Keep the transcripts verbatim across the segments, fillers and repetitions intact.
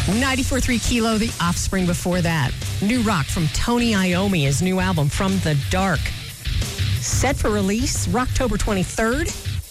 ninety-four point three Kilo, The Offspring before that. New rock from Tony Iommi, his new album, From the Dark. Set for release October twenty-third.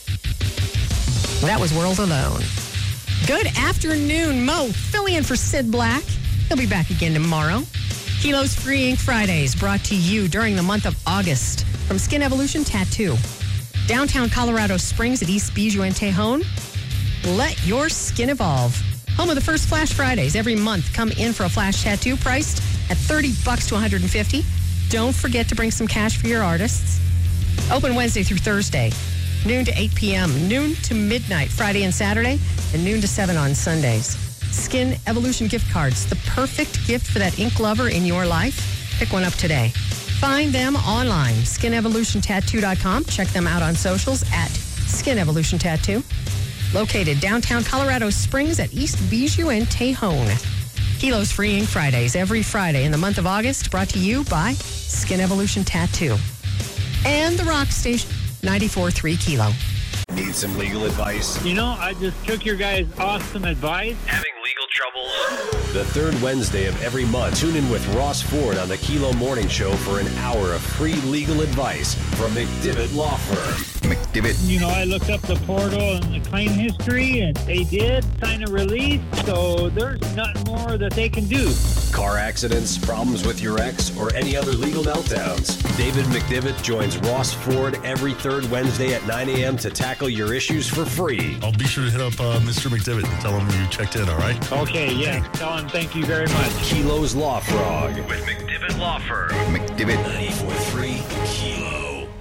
That was World Alone. Good afternoon, Mo. Filling in for Sid Black. He'll be back again tomorrow. Kilo's Free Ink Fridays brought to you during the month of August from Skin Evolution Tattoo. Downtown Colorado Springs at East Bijou and Tejon. Let your skin evolve. Home of the first Flash Fridays. Every month, come in for a Flash tattoo priced at thirty bucks to one hundred fifty. Don't forget to bring some cash for your artists. Open Wednesday through Thursday, noon to eight p.m., noon to midnight, Friday and Saturday, and noon to seven on Sundays. Skin Evolution gift cards, the perfect gift for that ink lover in your life. Pick one up today. Find them online, skin evolution tattoo dot com. Check them out on socials at Skin Evolution Tattoo. Located downtown Colorado Springs at East Bijou and Tejon. Kilo's Free Ink Fridays every Friday in the month of August, brought to you by Skin Evolution Tattoo. And the Rock Station, ninety-four point three Kilo. Need some legal advice? You know, I just took your guys' awesome advice. Having legal troubles? The third Wednesday of every month, tune in with Ross Ford on the Kilo Morning Show for an hour of free legal advice from McDivitt Law Firm. McDivitt. You know, I looked up the portal and the claim history, and they did sign a release, so there's nothing more that they can do. Car accidents, problems with your ex, or any other legal meltdowns. David McDivitt joins Ross Ford every third Wednesday at nine a.m. to tackle your issues for free. I'll be sure to hit up uh, Mister McDivitt and tell him you checked in, all right? Okay, yeah. Tell him thank you very much. Kilo's Law Frog with McDivitt Law Firm. McDivitt. ninety-four point three Kilo.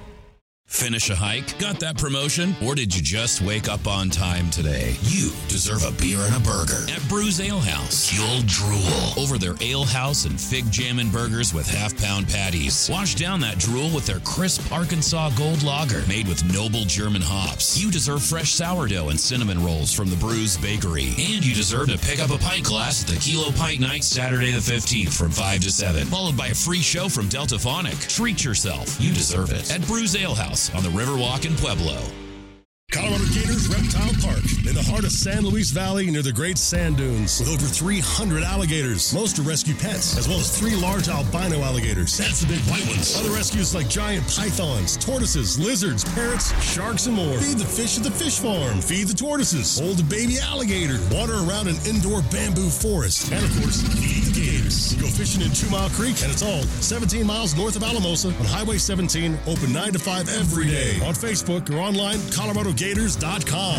Finish a hike? Got that promotion? Or did you just wake up on time today? You deserve a beer and a burger at Brews Ale House. You'll drool over their Ale House and Fig Jammin' Burgers with half-pound patties. Wash down that drool with their crisp Arkansas Gold Lager made with noble German hops. You deserve fresh sourdough and cinnamon rolls from the Brews Bakery. And you deserve to pick up a pint glass at the Kilo Pint Night Saturday the fifteenth from five to seven, followed by a free show from Delta Phonic. Treat yourself. You deserve it at Brews Ale House on the Riverwalk in Pueblo. Colorado Gators Reptile Park, in the heart of San Luis Valley near the Great Sand Dunes, with over three hundred alligators. Most are rescue pets, as well as three large albino alligators. That's the big white ones. Other rescues like giant pythons, tortoises, lizards, parrots, sharks, and more. Feed the fish at the fish farm. Feed the tortoises. Hold a baby alligator. Water around an indoor bamboo forest. And, of course, feed the gators. Go fishing in Two Mile Creek, and it's all seventeen miles north of Alamosa on Highway seventeen, open nine to five every day. On Facebook or online, Colorado Gators dot com.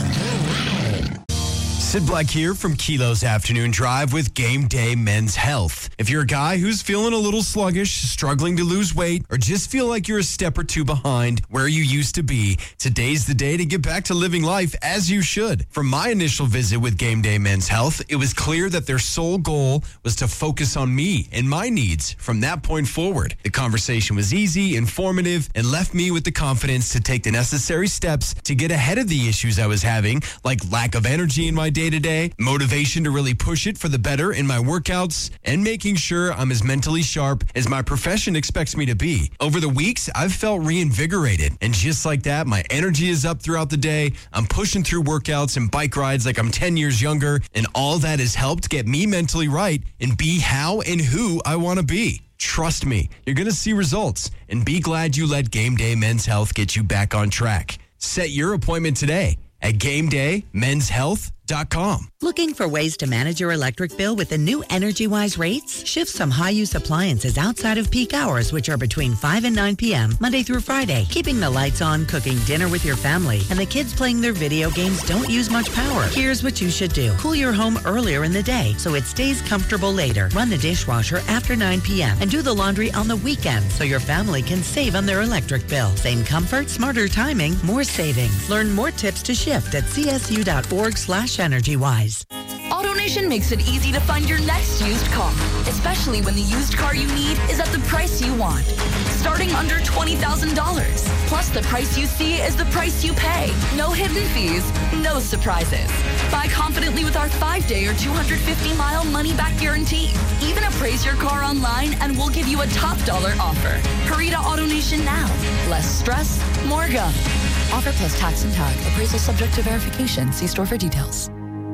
Sid Black here from Kilo's Afternoon Drive with Game Day Men's Health. If you're a guy who's feeling a little sluggish, struggling to lose weight, or just feel like you're a step or two behind where you used to be, today's the day to get back to living life as you should. From my initial visit with Game Day Men's Health, it was clear that their sole goal was to focus on me and my needs from that point forward. The conversation was easy, informative, and left me with the confidence to take the necessary steps to get ahead of the issues I was having, like lack of energy in my day-to-day, motivation to really push it for the better in my workouts, and making sure I'm as mentally sharp as my profession expects me to be. Over the weeks, I've felt reinvigorated, and just like that, my energy is up throughout the day. I'm pushing through workouts and bike rides like I'm ten years younger, and all that has helped get me mentally right and be how and who I want to be. Trust me, you're going to see results, and be glad you let Game Day Men's Health get you back on track. Set your appointment today at game day men's health dot com. Looking for ways to manage your electric bill with the new EnergyWise rates? Shift some high-use appliances outside of peak hours, which are between five and nine p.m., Monday through Friday. Keeping the lights on, cooking dinner with your family, and the kids playing their video games don't use much power. Here's what you should do. Cool your home earlier in the day so it stays comfortable later. Run the dishwasher after nine p.m. and do the laundry on the weekend so your family can save on their electric bill. Same comfort, smarter timing, more savings. Learn more tips to shift at c s u dot org slash EnergyWise. AutoNation makes it easy to find your next used car, especially when the used car you need is at the price you want. Starting under twenty thousand dollars. Plus, the price you see is the price you pay. No hidden fees, no surprises. Buy confidently with our five-day or two hundred fifty mile money-back guarantee. Even appraise your car online and we'll give you a top dollar offer. Hurry to AutoNation now. Less stress, more go. Offer plus tax and tag. Appraisal subject to verification. See store for details.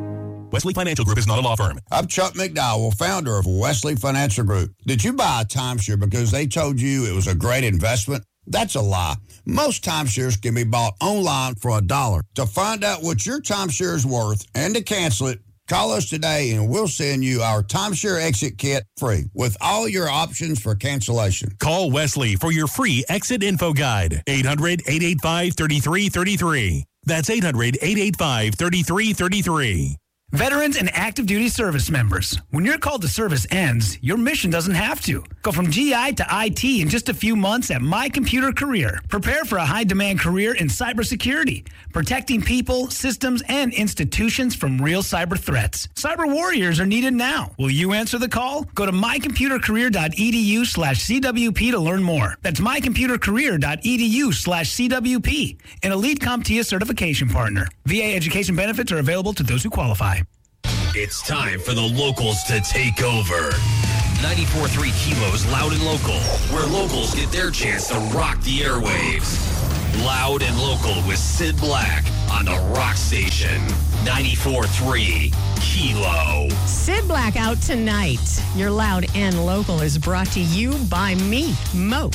Wesley Financial Group is not a law firm. I'm Chuck McDowell, founder of Wesley Financial Group. Did you buy a timeshare because they told you it was a great investment? That's a lie. Most timeshares can be bought online for a dollar. To find out what your timeshare is worth and to cancel it, call us today and we'll send you our timeshare exit kit free with all your options for cancellation. Call Wesley for your free exit info guide. eight hundred, eight eight five, three three three three. That's eight hundred, eight eight five, three three three three. Veterans and active duty service members, when your call to service ends, your mission doesn't have to. Go from G I to I T in just a few months at My Computer Career. Prepare for a high-demand career in cybersecurity, protecting people, systems, and institutions from real cyber threats. Cyber warriors are needed now. Will you answer the call? Go to mycomputercareer.edu slash CWP to learn more. That's mycomputercareer.edu slash CWP, an elite CompTIA certification partner. V A education benefits are available to those who qualify. It's time for the locals to take over. ninety-four point three Kilos Loud and Local, where locals get their chance to rock the airwaves. Loud and Local with Sid Black on the Rock Station. ninety-four point three Kilo. Sid Black out tonight. Your Loud and Local is brought to you by me, Mo.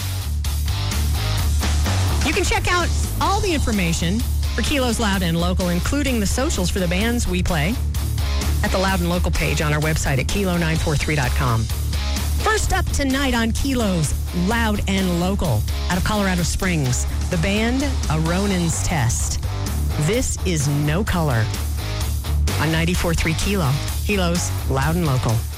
You can check out all the information for Kilo's Loud and Local, including the socials for the bands we play, at the Loud and Local page on our website at kilo nine four three dot com. First up tonight on Kilo's Loud and Local, out of Colorado Springs, the band A Ronin's Test. This is No Color on ninety-four point three Kilo. Kilo's Loud and Local.